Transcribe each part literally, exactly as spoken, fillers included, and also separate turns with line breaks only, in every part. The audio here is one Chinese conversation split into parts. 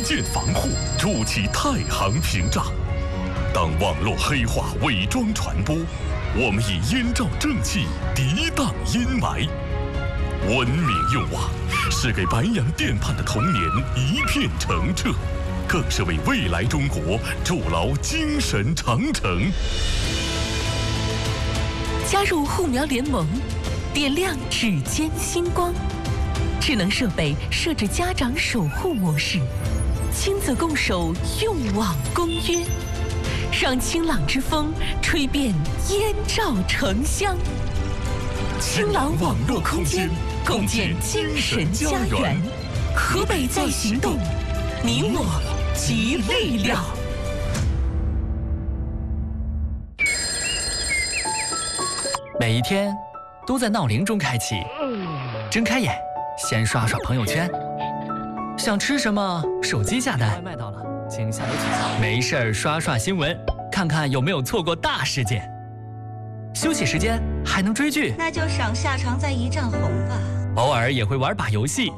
建防护，筑起太行屏障。当网络黑话伪装传播，我们以燕赵正气涤荡阴霾。文明用网是给白洋淀畔的童年一片澄澈，更是为未来中国筑牢精神长城。
加入护苗联盟，点亮指尖星光。智能设备设置家长守护模式，亲子共守用网公约，让清朗之风吹遍燕赵城乡。清朗网络空间，共建精神家园。河北在行动，你我集力量。
每一天都在闹铃中开启，睁开眼先刷刷朋友圈，想吃什么手机下单，外卖到了，请下楼取餐。没事儿刷刷新闻，看看有没有错过大事件。休息时间还能追剧，
那就赏夏常在一丈红吧。
偶尔也会玩把游戏。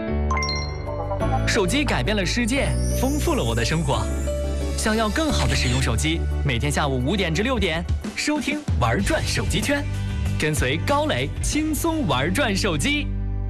手机改变了世界，丰富了我的生活。想要更好的使用手机，每天下午五点至六点收听玩转手机圈，跟随高磊轻松玩转手机。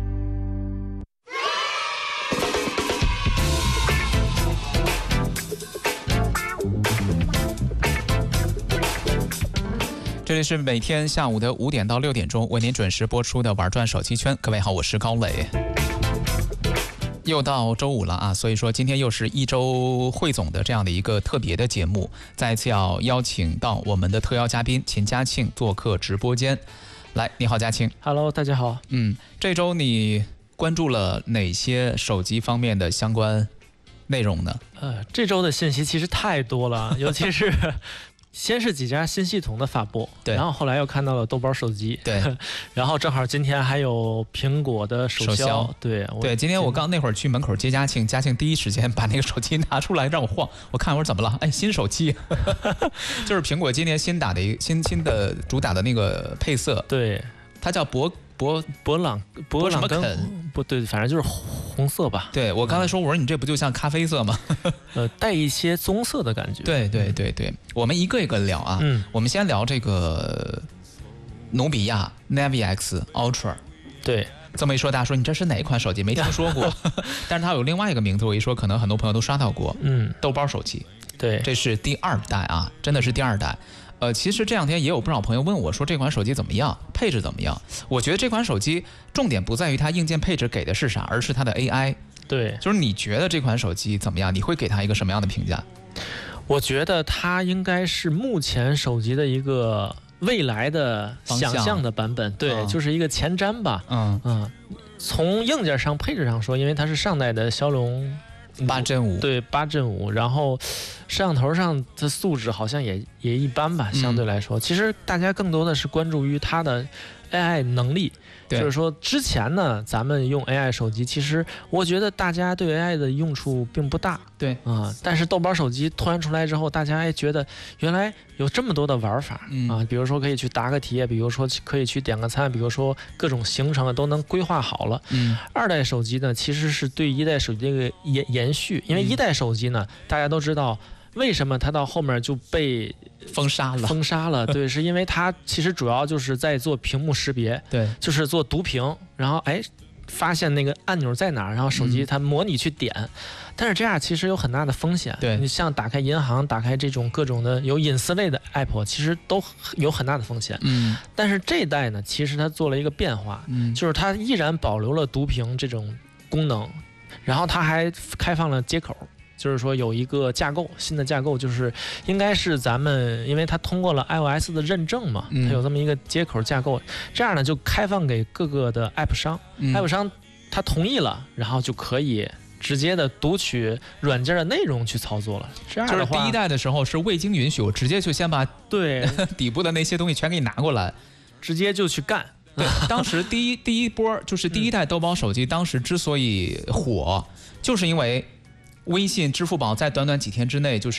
这里是每天下午的五点到六点钟为您准时播出的玩转手机圈。各位好，我是高磊。又到周五了啊，所以说今天又是一周汇总的这样的一个特别的节目，再次要邀请到我们的特邀嘉宾秦嘉庆做客直播间。来，你好，嘉庆。
Hello， 大家好。
嗯，这周你关注了哪些手机方面的相关内容呢？
呃，这周的信息其实太多了，尤其是先是几家新系统的发布，
对，
然后后来又看到了豆包手机，
对，
然后正好今天还有苹果的手销，对
对，今天我刚那会儿去门口接嘉庆，嘉庆第一时间把那个手机拿出来让我晃，我看我说怎么了？哎，新手机，就是苹果今年新打的一新新的主打的那个配色，
对，
它叫博博
博朗博
什么肯
不对，反正就是红色吧。
对，我刚才说我说你这不就像咖啡色吗？
呃，带一些棕色的感觉。
对对对对，我们一个一个聊啊。嗯，我们先聊这个努比亚 Navi X Ultra。
对，
这么一说，大家说你这是哪一款手机？没听说过，但是它有另外一个名字，我一说可能很多朋友都刷到过。嗯，豆包手机。
对，
这是第二代啊，真的是第二代。呃，其实这两天也有不少朋友问我说这款手机怎么样，配置怎么样？我觉得这款手机重点不在于它硬件配置给的是啥，而是它的 A I。
对，
就是你觉得这款手机怎么样？你会给它一个什么样的评价？
我觉得它应该是目前手机的一个未来的想象的版本，对，嗯、就是一个前瞻吧。嗯嗯，从硬件上、配置上说，因为它是上代的骁龙
八阵五，
对，八阵五，然后摄像头上的素质好像也也一般吧，相对来说，嗯、其实大家更多的是关注于它的 A I 能力。就是说，之前呢，咱们用 A I 手机，其实我觉得大家对 A I 的用处并不大，
对
啊、呃。但是豆包手机突然出来之后，大家哎觉得原来有这么多的玩法、嗯、啊，比如说可以去答个题，比如说可以去点个餐，比如说各种行程啊都能规划好了。嗯，二代手机呢，其实是对一代手机的一个延延续，因为一代手机呢，嗯、大家都知道。为什么它到后面就被
封杀了？
封杀了，对，是因为它其实主要就是在做屏幕识别，
对，
就是做读屏，然后哎，发现那个按钮在哪儿，然后手机它模拟去点，嗯、但是这样其实有很大的风险。
对，
你像打开银行、打开这种各种的有隐私类的 app， 其实都有很大的风险。嗯，但是这一代呢，其实它做了一个变化，嗯，就是它依然保留了读屏这种功能，然后它还开放了接口。就是说有一个架构，新的架构就是应该是咱们，因为它通过了 iOS 的认证嘛，它有这么一个接口架构，这样呢就开放给各个的 App 商、嗯、，App 商他同意了，然后就可以直接的读取软件的内容去操作了。这样的话，
就是第一代的时候是未经允许，我直接就先把
对
底部的那些东西全给你拿过来，
直接就去干。
对，当时第一第一波就是第一代豆包手机，当时之所以火，就是因为微信、支付宝在短短几天之内就是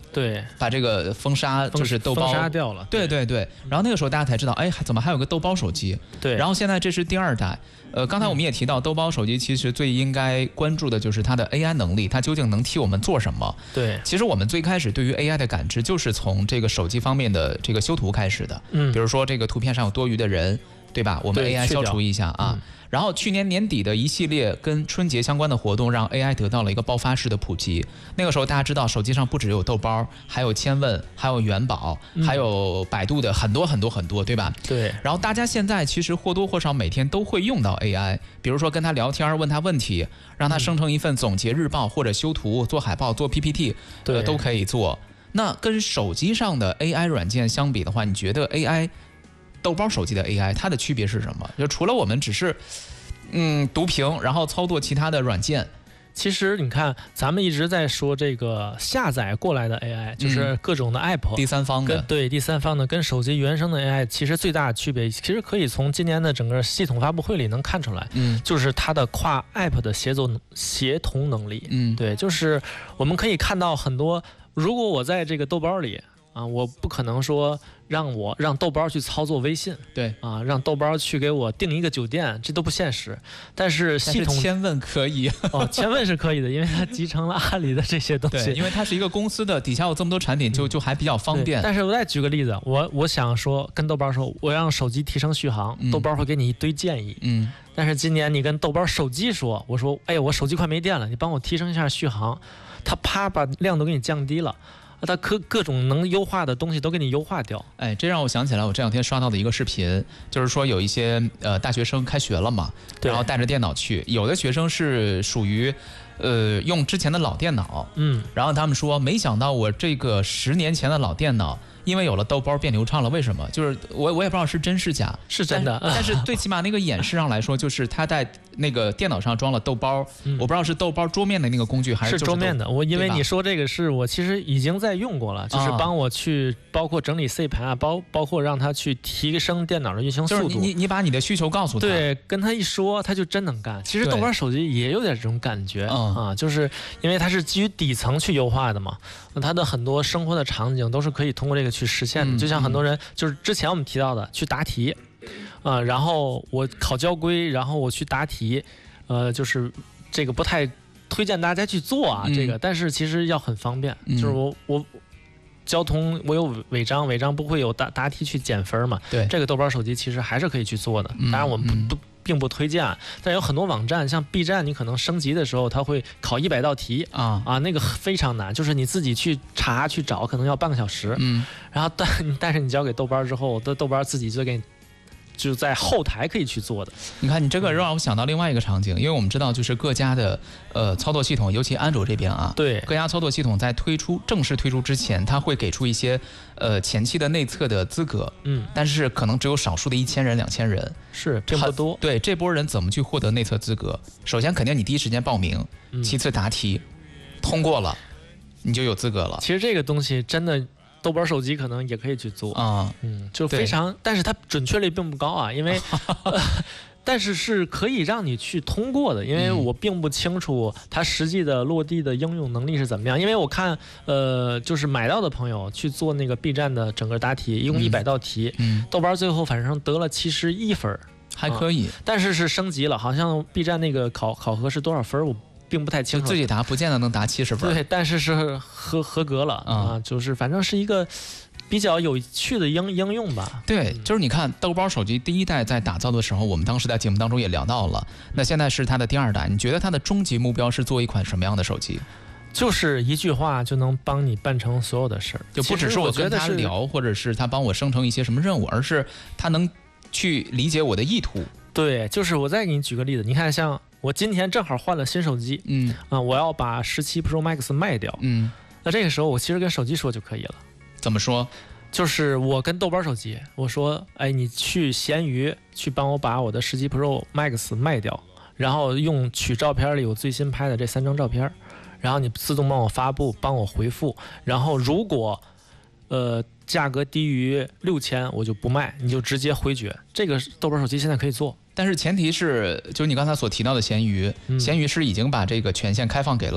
对，
把这个封杀就是豆包
封杀掉了。
对对对，然后那个时候大家才知道，哎，怎么还有个豆包手机？
对，
然后现在这是第二代。呃，刚才我们也提到，豆包手机其实最应该关注的就是它的 A I 能力，它究竟能替我们做什么？
对，
其实我们最开始对于 A I 的感知，就是从这个手机方面的这个修图开始的。嗯，比如说这个图片上有多余的人，对吧？我们 A I 消除一下啊。嗯，然后去年年底的一系列跟春节相关的活动，让 A I 得到了一个爆发式的普及。那个时候大家知道，手机上不只有豆包，还有千问，还有元宝，还有百度的很多很多很多，对吧？
对。
然后大家现在其实或多或少每天都会用到 A I， 比如说跟他聊天，问他问题，让他生成一份总结日报或者修图、做海报、做 P P T， 呃，都可以做。那跟手机上的 A I 软件相比的话，你觉得 A I？豆包手机的 A I 它的区别是什么？就除了我们只是嗯读屏，然后操作其他的软件，
其实你看，咱们一直在说这个下载过来的 A I， 就是各种的 App，、嗯、
第三方的，
对第三方的跟手机原生的 A I， 其实最大的区别，其实可以从今年的整个系统发布会里能看出来，嗯，就是它的跨 App 的协作协同能力，嗯，对，就是我们可以看到很多，如果我在这个豆包里。啊，我不可能说让我让豆包去操作微信，
对
啊，让豆包去给我订一个酒店，这都不现实。但是系统
千问可以
哦，千问是可以的，因为它集成了阿里的这些东西。
对，因为它是一个公司的，底下有这么多产品，就就还比较方便。
但是我再举个例子，我我想说跟豆包说，我让手机提升续航，嗯、豆包会给你一堆建议。嗯。但是今年你跟豆包手机说，我说，哎呀，我手机快没电了，你帮我提升一下续航，它啪把量都给你降低了。它各各种能优化的东西都给你优化掉。
哎，这让我想起来我这两天刷到的一个视频，就是说有一些呃大学生开学了嘛，然后带着电脑去，有的学生是属于呃用之前的老电脑，嗯，然后他们说没想到我这个十年前的老电脑。因为有了豆包变流畅了，为什么？就是我我也不知道是真是假，
是真的。
但是, 但是最起码那个演示上来说，就是他在那个电脑上装了豆包，嗯、我不知道是豆包桌面的那个工具还是
是桌面的。我因为你说这个是我其实已经在用过了，就是帮我去包括整理 C 盘啊，包包括让他去提升电脑的运行速度。
就是你你把你的需求告诉他，
对，跟他一说，他就真能干。其实豆包手机也有点这种感觉啊，就是因为它是基于底层去优化的嘛，它的很多生活的场景都是可以通过这个去实现的。嗯、就像很多人就是之前我们提到的去答题，啊、呃，然后我考交规，然后我去答题，呃，就是这个不太推荐大家去做啊，嗯、这个，但是其实要很方便，嗯、就是我我交通我有违章，违章不会有答答题去减分嘛，
对，
这个豆包手机其实还是可以去做的，当然我们不、嗯、不。并不推荐，但有很多网站，像 B 站，你可能升级的时候，它会考一百道题啊啊，那个非常难，就是你自己去查去找，可能要半个小时。嗯，然后但但是你交给豆包之后，豆豆包自己就给你。就在后台可以去做的。
你看，你这个让我想到另外一个场景，因为我们知道，就是各家的呃操作系统，尤其安卓这边啊，
对，
各家操作系统在推出正式推出之前，它会给出一些呃前期的内测的资格，嗯，但是可能只有少数的一千人、两千人，
是并不多。
对，这波人怎么去获得内测资格？首先，肯定你第一时间报名，嗯、其次答题，通过了，你就有资格了。
其实这个东西真的。豆包手机可能也可以去做啊，嗯，就非常，但是它准确率并不高啊，因为，呃、但是是可以让你去通过的，因为我并不清楚它实际的落地的应用能力是怎么样，因为我看，呃，就是买到的朋友去做那个 B 站的整个答题，一共一百道题，嗯，豆包最后反正得了七十一分，
还可以、
啊，但是是升级了，好像 B 站那个考考核是多少分我。并不太清楚，
自己答不见得能答七十分，
对，但是是合合格了、嗯、啊，就是反正是一个比较有趣的应应用吧。
对，就是你看豆包手机第一代在打造的时候，我们当时在节目当中也聊到了，那现在是它的第二代，你觉得它的终极目标是做一款什么样的手机？
就是一句话就能帮你办成所有的事儿，
就不只是我跟他聊，或者是他帮我生成一些什么任务，而是他能去理解我的意图。
对，就是我再给你举个例子，你看像。我今天正好换了新手机，嗯啊，我要把十七 Pro Max 卖掉，嗯，那这个时候我其实跟手机说就可以了。
怎么说？
就是我跟豆包手机，我说，哎，你去闲鱼去帮我把我的十七 Pro Max 卖掉，然后用取照片里我最新拍的这三张照片，然后你自动帮我发布，帮我回复，然后如果呃价格低于六千，我就不卖，你就直接回绝。这个豆包手机现在可以做。
但是前提是，就是你刚才所提到的闲鱼，嗯、闲鱼是已经把这个权限开放给了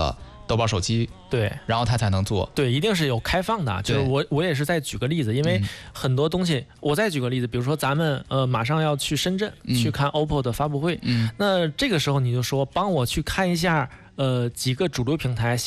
豆包手机，
对，
然后它才能做。
对，一定是有开放的。就是我我也是再举个例子，因为很多东西，嗯、我再举个例子，比如说咱们呃马上要去深圳、嗯、去看 O P P O 的发布会，嗯，那这个时候你就说帮我去看一下呃几个主流平台